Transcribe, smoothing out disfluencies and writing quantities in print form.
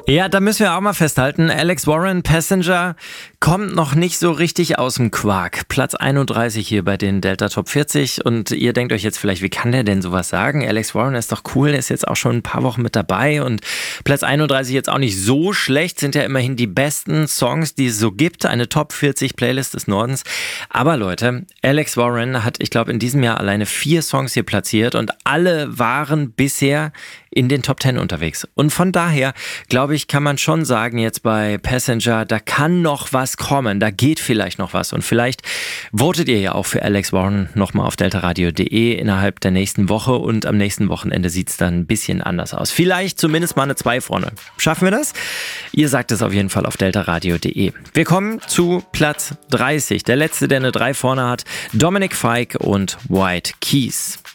Ja, da müssen wir auch mal festhalten, Alex Warren, Passenger, kommt noch nicht so richtig aus dem Quark. Platz 31 hier bei den Delta Top 40 und ihr denkt euch jetzt vielleicht, wie kann der denn sowas sagen? Alex Warren ist doch cool, der ist jetzt auch schon ein paar Wochen mit dabei und Platz 31 jetzt auch nicht so schlecht, sind ja immerhin die besten Songs, die es so gibt, eine Top 40 Playlist des Nordens. Aber Leute, Alex Warren hat, ich glaube, in diesem Jahr alleine 4 Songs hier platziert und alle waren bisher in den Top 10 unterwegs. Und von daher, glaube ich, kann man schon sagen, jetzt bei Passenger, da kann noch was kommen, da geht vielleicht noch was. Und vielleicht votet ihr ja auch für Alex Warren nochmal auf deltaradio.de innerhalb der nächsten Woche und am nächsten Wochenende sieht es dann ein bisschen anders aus. Vielleicht zumindest mal eine 2 vorne. Schaffen wir das? Ihr sagt es auf jeden Fall auf deltaradio.de. Wir kommen zu Platz 30. Der letzte, der eine 3 vorne hat, Dominic Fike und White Keys.